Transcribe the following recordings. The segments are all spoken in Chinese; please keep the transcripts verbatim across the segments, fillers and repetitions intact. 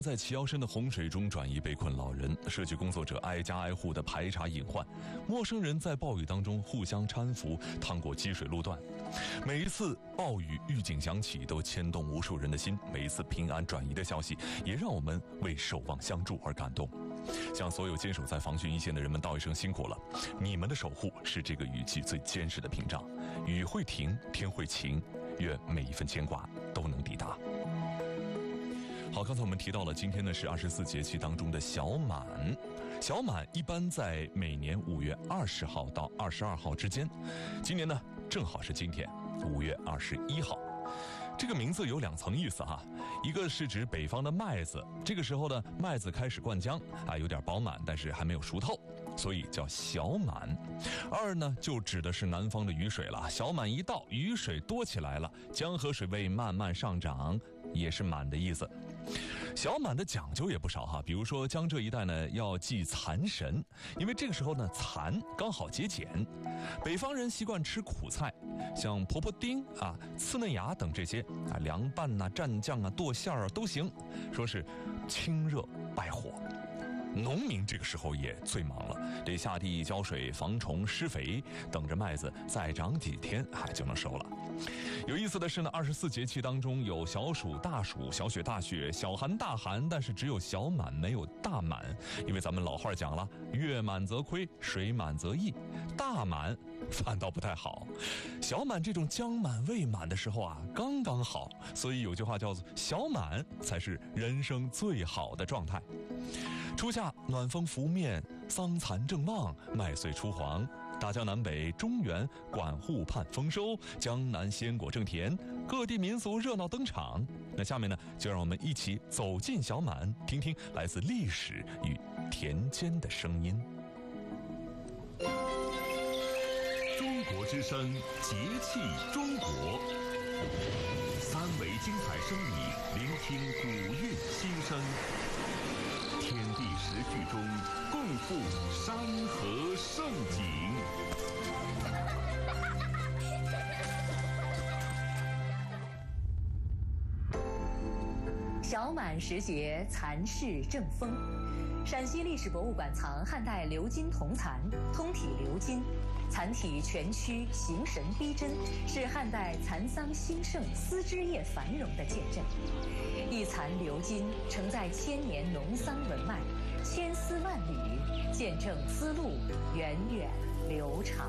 在齐腰深的洪水中转移被困老人，社区工作者挨家挨户地排查隐患，陌生人在暴雨当中互相搀扶，趟过积水路段。每一次暴雨预警响起，都牵动无数人的心。每一次平安转移的消息，也让我们为守望相助而感动。向所有坚守在防汛一线的人们道一声辛苦了，你们的守护是这个雨季最坚实的屏障。雨会停，天会晴，愿每一份牵挂都能抵达。好，刚才我们提到了，今天呢是二十四节气当中的小满。小满一般在每年五月二十号到二十二号之间，今年呢正好是今天五月二十一号。这个名字有两层意思哈，一个是指北方的麦子，这个时候呢麦子开始灌浆啊，有点饱满，但是还没有熟透，所以叫小满。二呢就指的是南方的雨水了，小满一到，雨水多起来了，江河水位慢慢上涨，也是满的意思。小满的讲究也不少哈，比如说江浙一带呢要祭蚕神，因为这个时候呢蚕刚好结茧。北方人习惯吃苦菜，像婆婆丁啊、刺嫩芽等这些啊，凉拌呐、蘸酱啊、剁馅儿啊都行，说是清热败火。农民这个时候也最忙了，得下地浇水、防虫、施肥，等着麦子再长几天，哎，就能收了。有意思的是呢，二十四节气当中有小暑、大暑、小雪、大雪、小寒、大寒，但是只有小满没有大满，因为咱们老话讲了，月满则亏，水满则溢，大满反倒不太好。小满这种将满未满的时候啊，刚刚好，所以有句话叫做小满才是人生最好的状态。初夏暖风拂面，桑蚕正旺，麦穗初黄，大江南北、中原、管户盼丰收，江南鲜果正甜，各地民俗热闹登场。那下面呢，就让我们一起走进小满，听听来自历史与田间的声音。 中国之声，节气中国，三维精彩声理，聆听古韵心声。天地时序中，共赴山河盛景。 小满时节，蚕室正丰。陕西历史博物馆藏汉代鎏金铜蚕，通体鎏金，蚕体全曲，形神逼真，是汉代蚕桑兴盛、丝织业繁荣的见证。一蚕鎏金，承载千年农桑文脉，千丝万缕，见证丝路源远流长。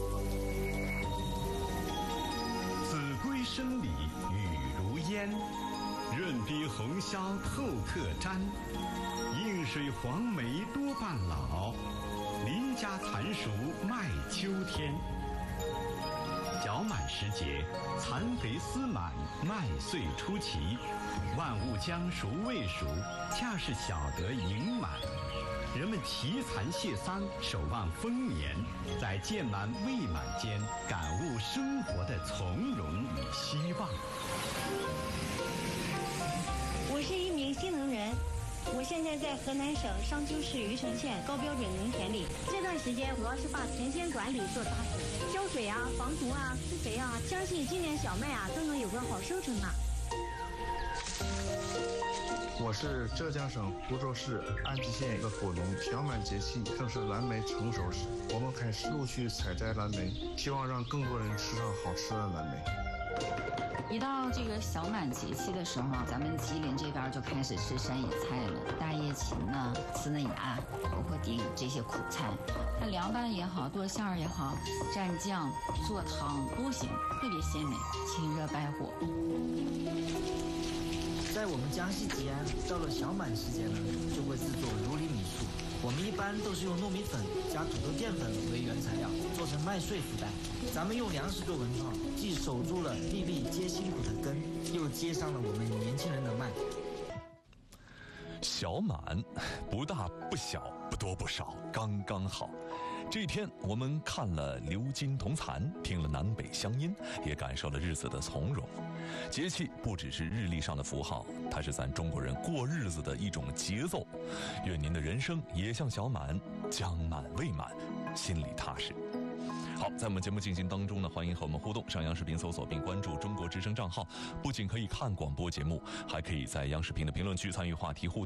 子规声里雨如烟，润滴红绡透特毡。映水黄梅多半老，邻家蚕熟麦秋天。小满时节，蚕肥丝满，麦穗出齐，万物将熟未熟，恰是晓得盈满。人们提蚕谢桑，守望丰年，在渐满未满间，感悟生活的从容与希望。 我是一名新农人，我现在在河南省商丘市虞城县高标准农田里。这段时间主要是把田间管理做扎实，浇水啊、防虫啊、施肥啊，相信今年小麦啊都能有个好收成啊。 我是浙江省湖州市安吉县的果农。小满节气正是蓝莓成熟时，我们开始陆续采摘蓝莓，希望让更多人吃上好吃的蓝莓。 一到这个小满节气的时候，咱们吉林这边就开始吃山野菜了，大叶芹呢、刺嫩芽、婆婆丁这些苦菜，它凉拌也好，剁馅儿也好，蘸酱、做汤都行，特别鲜美，清热败火。 在我们江西吉安，到了小满时节呢，就会制作如里米醋。我们一般都是用糯米粉加土豆淀粉为原材料，做成麦穗福袋。咱们用粮食做文创，既守住了粒粒皆辛苦的根，又接上了我们年轻人的脉。 小满，不大不小，不多不少，刚刚好。这一天，我们看了鎏金铜蚕，听了南北乡音，也感受了日子的从容。节气不只是日历上的符号，它是咱中国人过日子的一种节奏。愿您的人生也像小满，将满未满，心里踏实。 好，在我们节目进行当中呢，欢迎和我们互动，上央视频搜索并关注中国之声账号，不仅可以看广播节目，还可以在央视频的评论区参与话题互动。